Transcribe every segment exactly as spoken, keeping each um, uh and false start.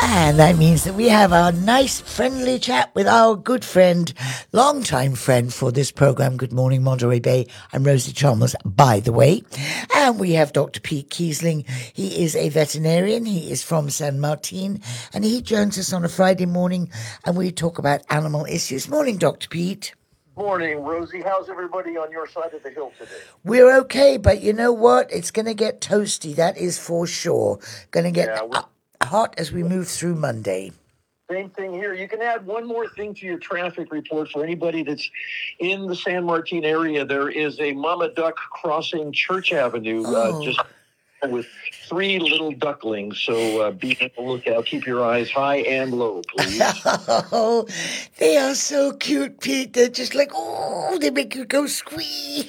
And that means that we have a nice friendly chat with our good friend, long-time friend for this program, Good Morning Monterey Bay. I'm Rosie Chalmers, by the way. And we have Doctor Pete Kiesling. He is a veterinarian. He is from San Martin. And he joins us on a Friday morning and we talk about animal issues. Morning, Doctor Pete. Morning, Rosie. How's everybody on your side of the hill today? We're okay, but you know what? It's going to get toasty. That is for sure. Going to get Yeah, we- uh, hot as we move through Monday. Same thing here. You can add one more thing to your traffic report for anybody that's in the San Martin area. There is a mama duck crossing Church Avenue, Oh. uh, just with three little ducklings. So uh, be on the lookout. Keep your eyes high and low, please. Oh, they are so cute, Pete. They're just like, oh, they make you go squee.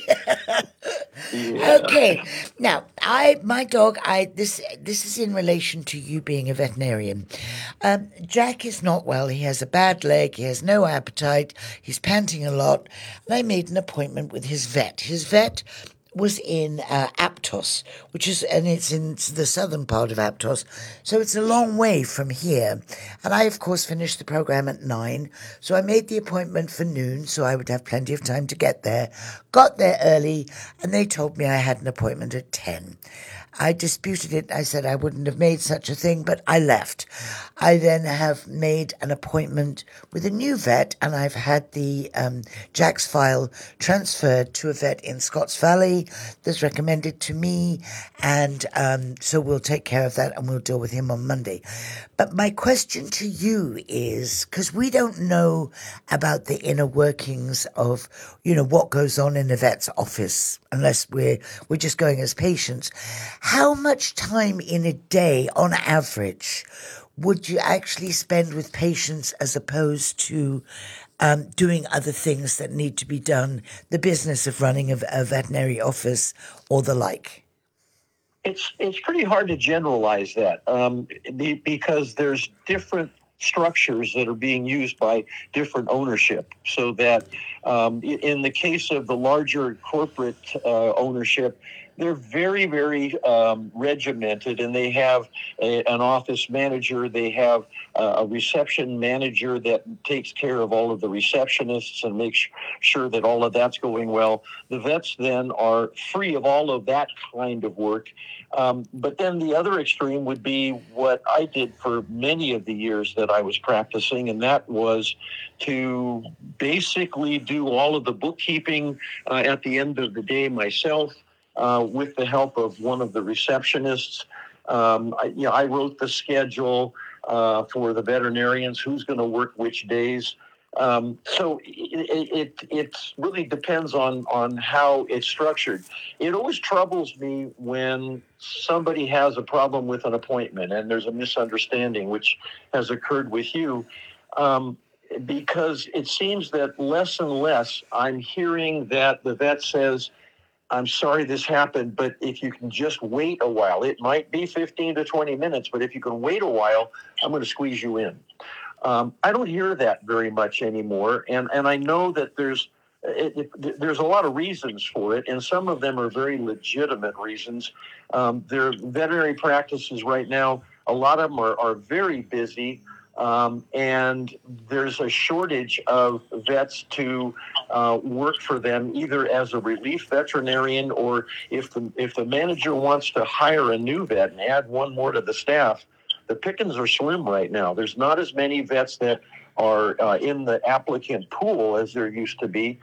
Yeah. Okay, now I, my dog, I this this is in relation to you being a veterinarian. Um, Jack is not well. He has a bad leg. He has no appetite. He's panting a lot. And I made an appointment with his vet. His vet was in uh, Aptos, which is, and it's in the southern part of Aptos, so it's a long way from here. And I, of course, finished the program at nine, so I made the appointment for noon, so I would have plenty of time to get there. Got there early, and they told me I had an appointment at ten. I disputed it. I said I wouldn't have made such a thing, but I left. I then have made an appointment with a new vet, and I've had the um, Jack's file transferred to a vet in Scotts Valley that's recommended to me, and um, so we'll take care of that, and we'll deal with him on Monday. But my question to you is, because we don't know about the inner workings of, you know, what goes on in a vet's office, unless we're we're just going as patients. How much time in a day, on average, would you actually spend with patients as opposed to um, doing other things that need to be done, the business of running a, a veterinary office or the like? It's it's pretty hard to generalize that um, be, because there's different structures that are being used by different ownership. So that um, in the case of the larger corporate uh, ownership, they're very, very um, regimented, and they have a, an office manager. They have uh, a reception manager that takes care of all of the receptionists and makes sure that all of that's going well. The vets then are free of all of that kind of work. Um, but then the other extreme would be what I did for many of the years that I was practicing, and that was to basically do all of the bookkeeping uh, at the end of the day myself. Uh, with the help of one of the receptionists. Um, I, you know, I wrote the schedule uh, for the veterinarians, who's going to work which days. Um, so it, it it really depends on, on how it's structured. It always troubles me when somebody has a problem with an appointment and there's a misunderstanding, which has occurred with you. Um, because it seems that less and less I'm hearing that the vet says, I'm sorry this happened, but if you can just wait a while, it might be fifteen to twenty minutes, but if you can wait a while, I'm going to squeeze you in. Um, I don't hear that very much anymore, and, and I know that there's it, it, there's a lot of reasons for it, and some of them are very legitimate reasons. Um, there are veterinary practices right now. A lot of them are, are very busy. Um, and there's a shortage of vets to uh, work for them, either as a relief veterinarian or if the if the manager wants to hire a new vet and add one more to the staff. The pickings are slim right now. There's not as many vets that are uh, in the applicant pool as there used to be.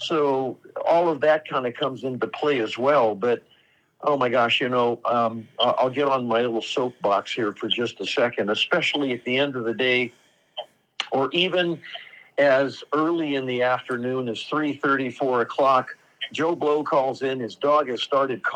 So all of that kind of comes into play as well. But oh my gosh, you know, um, I'll get on my little soapbox here for just a second, especially at the end of the day, or even as early in the afternoon as three thirty, four o'clock. Joe Blow calls in. His dog has started